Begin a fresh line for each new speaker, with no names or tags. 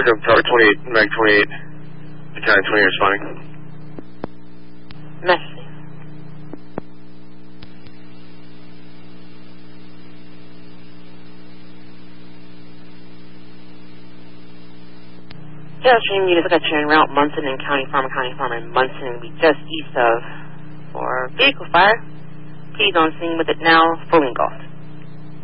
Pickup Tower 28, Mag 28, Battalion 28 responding.
Message. Yeah, stream units, look at you en route, Munson and County Farm, and Munson will be just east of for vehicle fire. Please on scene with it now, full engulfed.